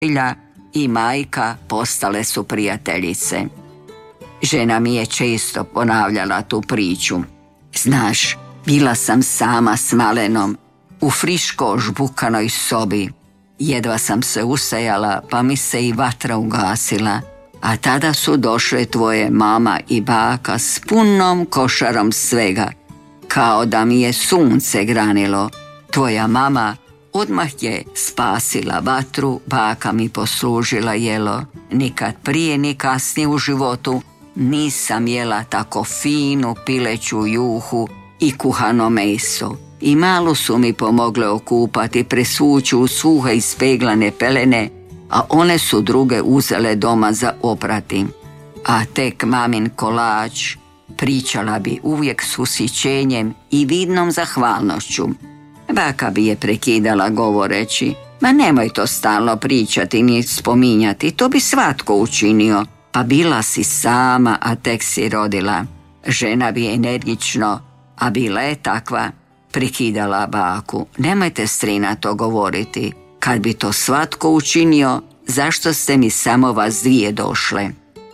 i majka postale su prijateljice. Žena mi je često ponavljala tu priču. Znaš, bila sam sama s malenom u friško žbukanoj sobi. Jedva sam se usejala, pa mi se i vatra ugasila, a tada su došle tvoje mama i baka s punom košarom svega, kao da mi je sunce granilo. Tvoja mama odmah je spasila vatru, baka mi poslužila jelo. Nikad prije ni kasnije u životu nisam jela tako finu pileću juhu i kuhano meso. I malo su mi pomogle okupati, presvući u suhe i speglane pelene, a one su druge uzele doma za oprati. A tek mamin kolač pričala bi uvijek s ushićenjem i vidnom zahvalnošću. Baka bi je prekidala govoreći: ma nemoj to stalno pričati ni spominjati, to bi svatko učinio, pa bila si sama, a tek si rodila. Žena bi energično, a bila je takva, prekidala baku: nemojte strina to govoriti, kad bi to svatko učinio, zašto ste mi samo vas dvije došle?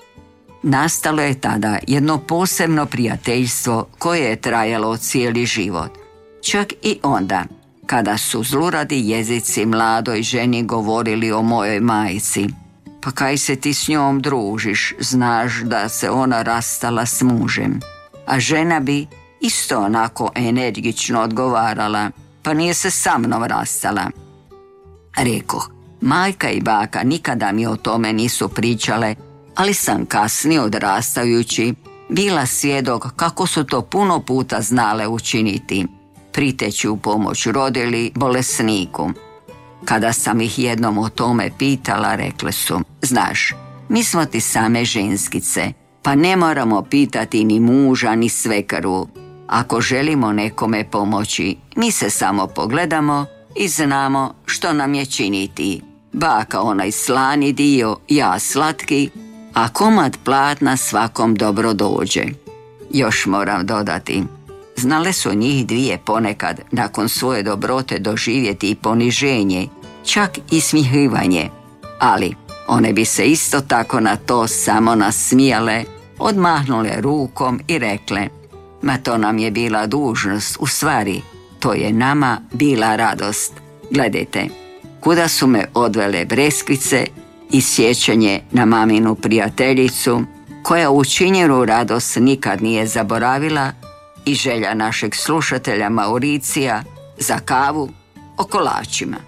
Nastalo je tada jedno posebno prijateljstvo koje je trajalo cijeli život. Čak i onda, kada su zluradi jezici mladoj ženi govorili o mojoj majci: pa kaj se ti s njom družiš, znaš da se ona rastala s mužem. A žena bi isto onako energično odgovarala: pa nije se sa mnom rastala. Rekoh, majka i baka nikada mi o tome nisu pričale, ali sam kasnije odrastajući bila svjedok kako su to puno puta znale učiniti, priteći u pomoć rodili bolesniku. Kada sam ih jednom o tome pitala, rekle su: znaš, mi smo ti same ženskice, pa ne moramo pitati ni muža ni svekaru. Ako želimo nekome pomoći, mi se samo pogledamo i znamo što nam je činiti. Baka onaj slani dio, ja slatki, a komad platna svakom dobro dođe. Još moram dodati, znale su njih dvije ponekad nakon svoje dobrote doživjeti i poniženje, čak i smihivanje, ali one bi se isto tako na to samo nasmijale, odmahnule rukom i rekle: ma to nam je bila dužnost, u stvari to je nama bila radost. Gledajte, kuda su me odvele breskvice i sjećanje na maminu prijateljicu, koja učinjenu radost nikad nije zaboravila, i želja našeg slušatelja Mauricija za kavu o kolačima.